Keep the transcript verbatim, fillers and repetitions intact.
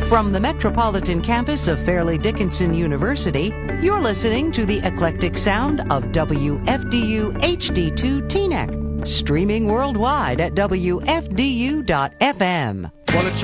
From the metropolitan campus of Fairleigh Dickinson University, you're listening to the eclectic sound of W F D U H D two Teaneck, streaming worldwide at W F D U dot F M. Well, it's